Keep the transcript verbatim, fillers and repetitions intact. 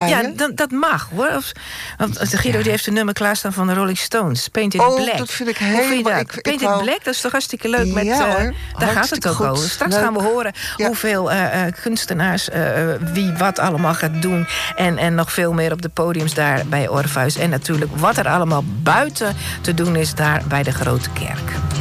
Ja, dat, dat mag hoor. Of, want Guido ja. die heeft een nummer klaarstaan van de Rolling Stones. Paint in oh, Black. dat vind ik helemaal... Ik, ik Paint in wou... Black, dat is toch hartstikke leuk. Met, ja, uh, hoor. daar gaat het ook goed. over. Straks leuk. gaan we horen ja. hoeveel uh, uh, kunstenaars uh, wie wat allemaal gaat doen. En, en nog veel meer op de podiums daar bij Orpheus. En natuurlijk wat er allemaal buiten te doen is daar bij de Grote Kerk.